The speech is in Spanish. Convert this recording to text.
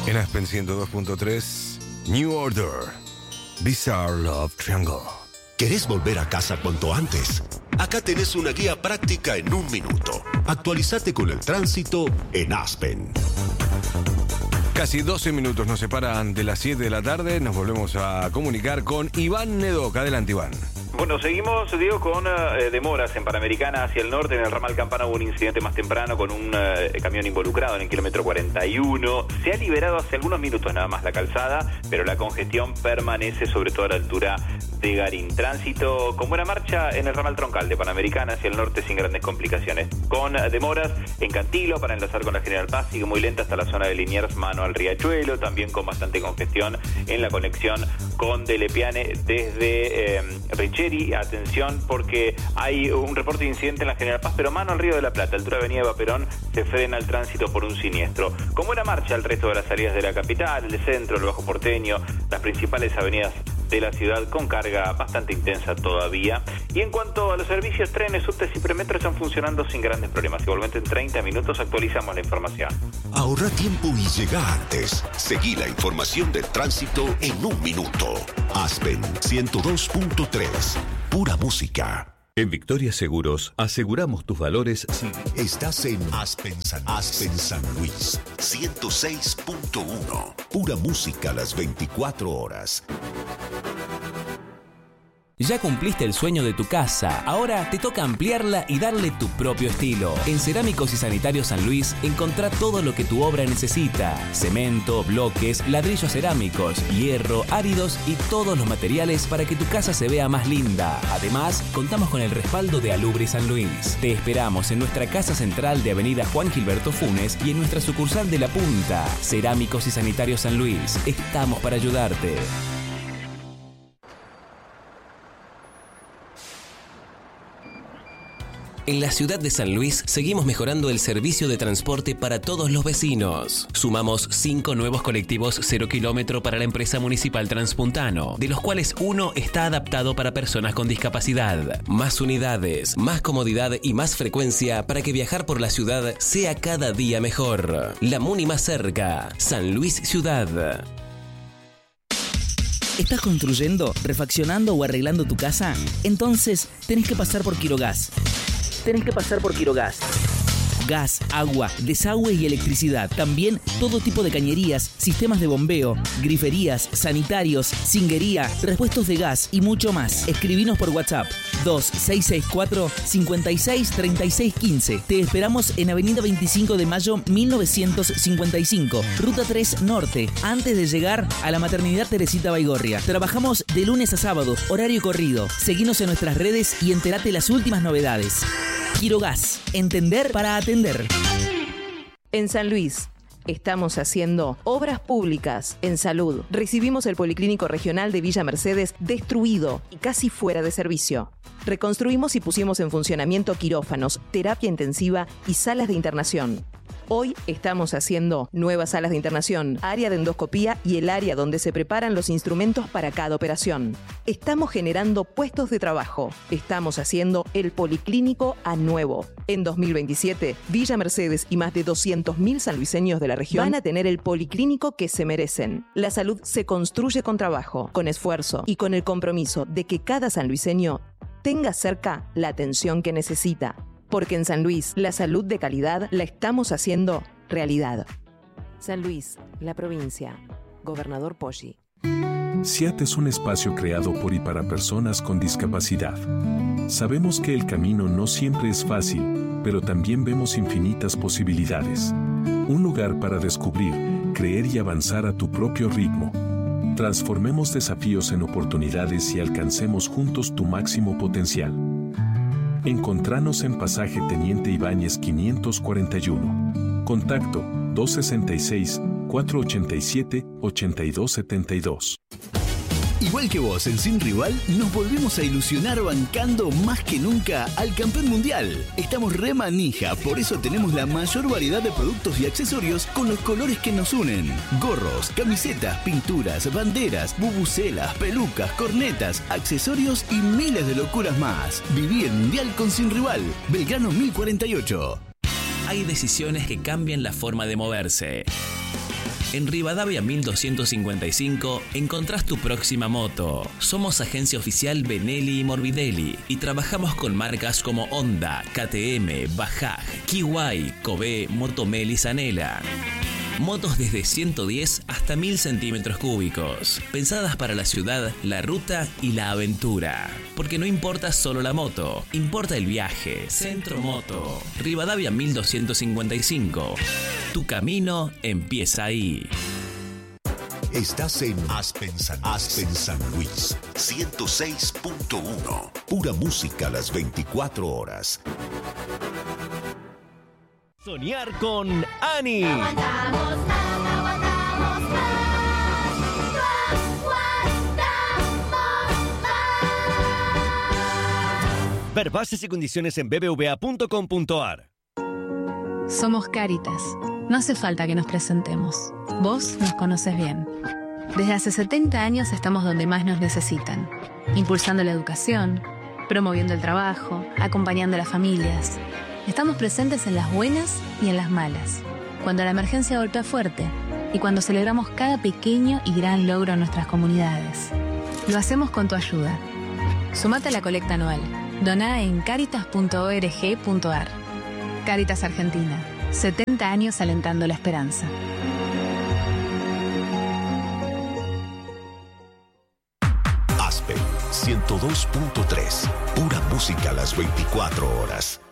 En Aspen 102.3, New Order, Bizarre Love Triangle. ¿Querés volver a casa cuanto antes? Acá tenés una guía práctica en 1 minuto. Actualizate con el tránsito en Aspen. Casi 12 minutos nos separan de las 7 de la tarde. Nos volvemos a comunicar con Iván Nedoc. Adelante, Iván. Bueno, seguimos, Diego, con demoras en Panamericana hacia el norte. En el ramal Campana hubo un incidente más temprano con un camión involucrado en el kilómetro 41. Se ha liberado hace algunos minutos nada más la calzada, pero la congestión permanece sobre todo a la altura de Garín. Tránsito con buena marcha en el ramal troncal de Panamericana hacia el norte sin grandes complicaciones. Con demoras en Cantilo para enlazar con la General Paz, sigue muy lenta hasta la zona de Liniers, mano al Riachuelo. También con bastante congestión en la conexión con Delepiane desde Richeri. Atención porque hay un reporte de incidente en la General Paz, pero mano al Río de la Plata, altura Avenida Eva Perón, se frena el tránsito por un siniestro. Con buena marcha el resto de las salidas de la capital, el centro, el Bajo Porteño, las principales avenidas de la ciudad con carga bastante intensa todavía. Y en cuanto a los servicios, trenes, subtes y premetro están funcionando sin grandes problemas. Igualmente en 30 minutos actualizamos la información. Ahorra tiempo y llega antes. Seguí la información del tránsito en 1 minuto. Aspen 102.3. Pura música. En Victoria Seguros aseguramos tus valores si estás en Aspen San Luis 106.1. Pura música las 24 horas. Ya cumpliste el sueño de tu casa, ahora te toca ampliarla y darle tu propio estilo. En Cerámicos y Sanitarios San Luis encontrá todo lo que tu obra necesita: cemento, bloques, ladrillos cerámicos, hierro, áridos y todos los materiales para que tu casa se vea más linda. Además, contamos con el respaldo de Alubre San Luis. Te esperamos en nuestra casa central de Avenida Juan Gilberto Funes y en nuestra sucursal de La Punta. Cerámicos y Sanitarios San Luis, estamos para ayudarte. En la ciudad de San Luis seguimos mejorando el servicio de transporte para todos los vecinos. Sumamos 5 nuevos colectivos 0 kilómetro para la empresa municipal Transpuntano, de los cuales 1 está adaptado para personas con discapacidad. Más unidades, más comodidad y más frecuencia para que viajar por la ciudad sea cada día mejor. La Muni más cerca, San Luis Ciudad. ¿Estás construyendo, refaccionando o arreglando tu casa? Entonces tenés que pasar por Quirogas. Gas, agua, desagüe y electricidad. También todo tipo de cañerías, sistemas de bombeo, griferías, sanitarios, cinguería, repuestos de gas y mucho más. Escribinos por WhatsApp 2664 56 36 15. Te esperamos en Avenida 25 de Mayo 1955, Ruta 3 Norte, antes de llegar a la Maternidad Teresita Baigorria. Trabajamos de lunes a sábado, horario corrido. Seguinos en nuestras redes y entérate las últimas novedades. Quirogas, entender para atender. En San Luis estamos haciendo obras públicas en salud. Recibimos el Policlínico Regional de Villa Mercedes destruido y casi fuera de servicio. Reconstruimos y pusimos en funcionamiento quirófanos, terapia intensiva y salas de internación. Hoy estamos haciendo nuevas salas de internación, área de endoscopía y el área donde se preparan los instrumentos para cada operación. Estamos generando puestos de trabajo. Estamos haciendo el Policlínico a nuevo. En 2027, Villa Mercedes y más de 200.000 sanluiseños de la región van a tener el policlínico que se merecen. La salud se construye con trabajo, con esfuerzo y con el compromiso de que cada sanluiseño tenga cerca la atención que necesita. Porque en San Luis, la salud de calidad la estamos haciendo realidad. San Luis, la provincia. Gobernador Poggi. SIAT es un espacio creado por y para personas con discapacidad. Sabemos que el camino no siempre es fácil, pero también vemos infinitas posibilidades. Un lugar para descubrir, creer y avanzar a tu propio ritmo. Transformemos desafíos en oportunidades y alcancemos juntos tu máximo potencial. Encontranos en Pasaje Teniente Ibáñez 541. Contacto 266-487-8272. Igual que vos en Sin Rival, nos volvemos a ilusionar bancando más que nunca al campeón mundial. Estamos re manija, por eso tenemos la mayor variedad de productos y accesorios con los colores que nos unen. Gorros, camisetas, pinturas, banderas, bubucelas, pelucas, cornetas, accesorios y miles de locuras más. Viví el mundial con Sin Rival. Belgrano 1048. Hay decisiones que cambian la forma de moverse. En Rivadavia 1255 encontrás tu próxima moto. Somos agencia oficial Benelli y Morbidelli y trabajamos con marcas como Honda, KTM, Bajaj, Kiwai, Kobe, Motomel y Zanela. Motos desde 110 hasta 1000 centímetros cúbicos, pensadas para la ciudad, la ruta y la aventura. Porque no importa solo la moto, importa el viaje. Centro Moto, Rivadavia 1255. Tu camino empieza ahí. Estás en Aspen San Luis, 106.1. Pura música a las 24 horas. Soñar con Ani. Ver bases y condiciones en bbva.com.ar. Somos Cáritas. No hace falta que nos presentemos. Vos nos conoces bien. Desde hace 70 años estamos donde más nos necesitan. Impulsando la educación, promoviendo el trabajo, acompañando a las familias. Estamos presentes en las buenas y en las malas, cuando la emergencia golpea fuerte y cuando celebramos cada pequeño y gran logro en nuestras comunidades. Lo hacemos con tu ayuda. Sumate a la colecta anual. Doná en caritas.org.ar. Cáritas Argentina. 70 años alentando la esperanza. Aspen 102.3. Pura música a las 24 horas.